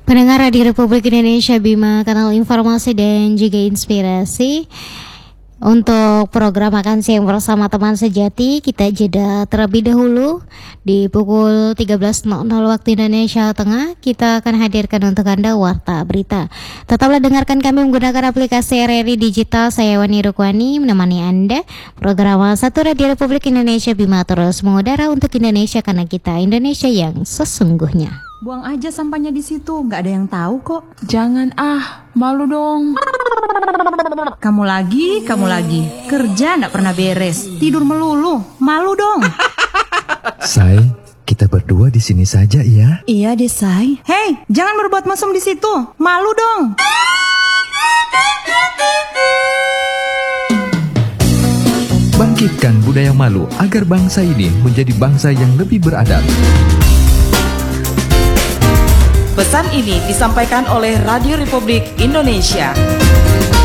Pendengar Radio Republik Indonesia Bima, kanal informasi dan juga inspirasi. Untuk program Makan Siang bersama teman sejati, kita jeda terlebih dahulu. Di pukul 13.00 waktu Indonesia Tengah, kita akan hadirkan untuk Anda Warta Berita. Tetaplah dengarkan kami menggunakan aplikasi RRI Digital. Saya Wani Rukwani menemani Anda. Program Satu Radio Republik Indonesia Bima terus mengudara untuk Indonesia, karena kita Indonesia yang sesungguhnya. Buang aja sampahnya di situ, nggak ada yang tahu kok. Jangan malu dong. Kamu lagi. Kerja nggak pernah beres, tidur melulu, malu dong. Say, kita berdua di sini saja ya. Iya deh, Say. Hei, jangan berbuat mesum di situ, malu dong. Bangkitkan budaya malu agar bangsa ini menjadi bangsa yang lebih beradab. Pesan ini disampaikan oleh Radio Republik Indonesia.